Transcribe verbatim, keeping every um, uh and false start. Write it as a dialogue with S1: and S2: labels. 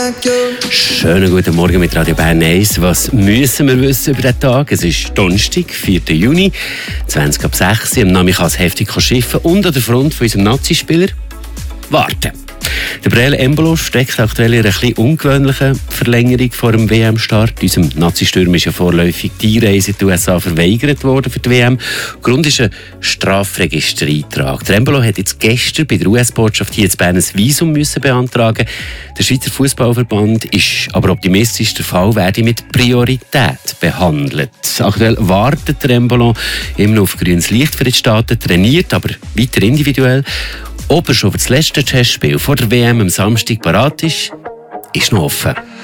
S1: Schönen guten Morgen mit Radio Bern eins. Was müssen wir wissen über den Tag? Es ist Donnerstag, vierten Juni, zwanzig ab sechs. Am Namen kann es heftig schiffen und an der Front von unserem Nazi-Spieler warten. Der Breel Embolo steckt aktuell in einer etwas ungewöhnlichen Verlängerung vor dem W M-Start. Unserem Nazi-Stürmer ist ja vorläufig die Reise in die U S A verweigert worden für die W M. Grund ist ein Strafregistereintrag. Der Embolo hat jetzt gestern bei der U S-Botschaft hier in Bern ein Visum müssen beantragen. Der Schweizer Fußballverband ist aber optimistisch, der Fall werde mit Priorität behandelt. Aktuell wartet der Embolo immer noch auf grünes Licht für die Staaten, trainiert aber weiter individuell. Ob er schon für das letzte Testspiel vor der W M am Samstag parat ist, ist noch offen.